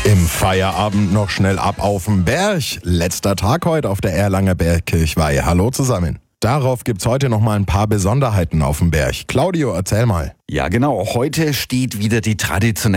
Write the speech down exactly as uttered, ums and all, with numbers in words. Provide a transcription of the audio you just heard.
Im Feierabend noch schnell ab auf den Berg. Letzter Tag heute auf der Erlanger Bergkirchweih. Hallo zusammen. Darauf gibt's heute noch mal ein paar Besonderheiten auf dem Berg. Claudio, erzähl mal. Ja genau, heute steht wieder die traditionelle